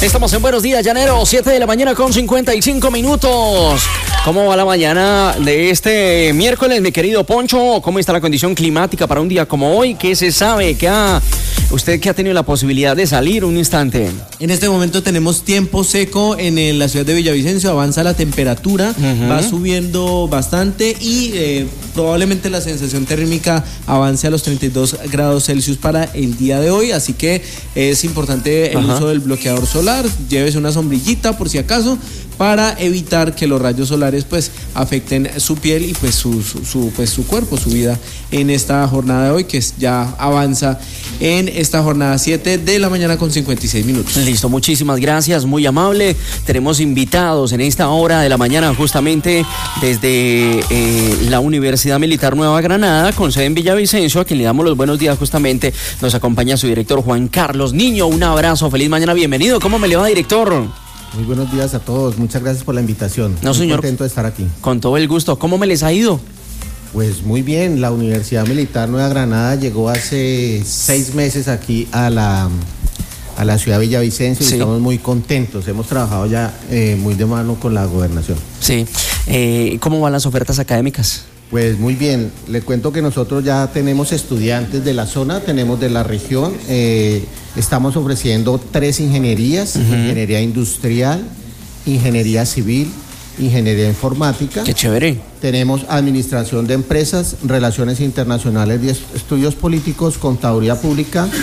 Estamos en Buenos Días, Llanero, 7 de la mañana con 55 minutos. ¿Cómo va la mañana de este miércoles, mi querido Poncho? ¿Cómo está la condición climática para un día como hoy? ¿Qué se sabe? ¿Usted que ha tenido la posibilidad de salir un instante? En este momento tenemos tiempo seco en la ciudad de Villavicencio, avanza la temperatura, va subiendo bastante y probablemente la sensación térmica avance a los 32 grados Celsius para el día de hoy, así que es importante el uso del bloqueador solar, llévese una sombrillita por si acaso, para evitar que los rayos solares pues afecten su piel y pues su cuerpo, su vida en esta jornada de hoy, que ya avanza en esta jornada 7 de la mañana con 56 minutos. Listo, muchísimas gracias, muy amable. Tenemos invitados en esta hora de la mañana justamente desde la Universidad Militar Nueva Granada, con sede en Villavicencio, a quien le damos los buenos días justamente. Nos acompaña su director Juan Carlos Niño. Un abrazo, feliz mañana, bienvenido. ¿Cómo me le va, director? Muy buenos días a todos, muchas gracias por la invitación. No, señor. Muy contento de estar aquí. Con todo el gusto. ¿Cómo me les ha ido? Pues muy bien, la Universidad Militar Nueva Granada llegó hace 6 meses aquí a la ciudad de Villavicencio y estamos muy contentos. Hemos trabajado ya muy de mano con la gobernación. Sí. ¿Cómo van las ofertas académicas? Pues muy bien, le cuento que nosotros ya tenemos estudiantes de la zona, tenemos de la región, estamos ofreciendo 3 ingenierías, ingeniería industrial, ingeniería civil, ingeniería informática. ¡Qué chévere! Tenemos administración de empresas, relaciones internacionales y estudios políticos, contaduría pública